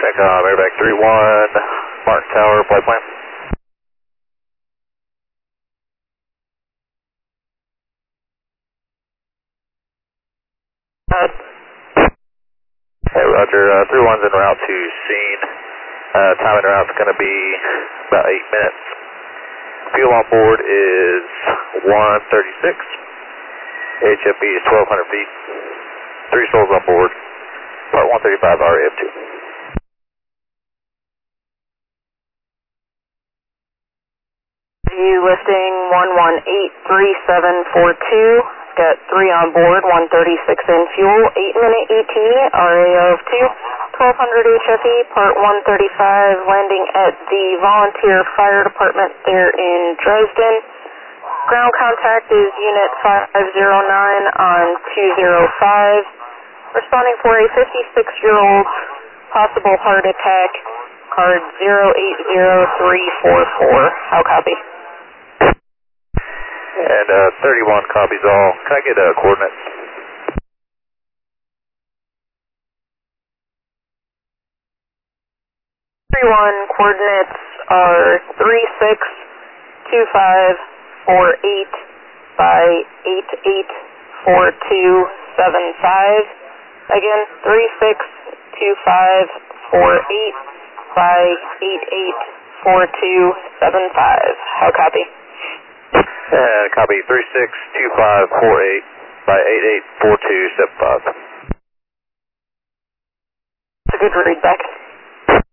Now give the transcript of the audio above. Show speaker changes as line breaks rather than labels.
TACOM, Airback 31, Martin Tower, flight plan. Hey, Roger, 31's en route to scene. Time en route's going to be about 8 minutes. Fuel on board is 136. HFB is 1,200 feet. 3 souls on board. Part 135 RAF2.
You lifting 1183742. Got 3 on board, 136 in fuel, 8-minute ET, RA of 2, 1200 HFE, part 135, landing at the Volunteer Fire Department there in Dresden. Ground contact is Unit 509 on 205. Responding for a 56-year-old possible heart attack, card 080344. How copy?
And 31 copies all. Can I get coordinates?
Coordinates are 362548 by 884275. Again, 362548 by 884275. How copy?
Copy 362548 by 884275.
It's a good read back.